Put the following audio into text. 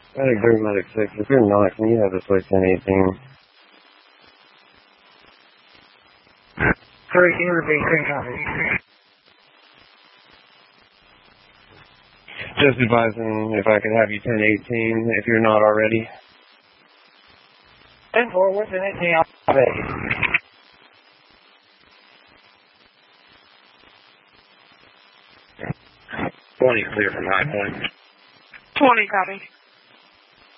Medic 3, Medic 6. If you're not, can you have this way 1018? 3, can you repeat? 3 copy. Just advising if I could have you 1018 if you're not already. 10-4, what's an 18 off the base? 20 clear from High Point. 20 copy.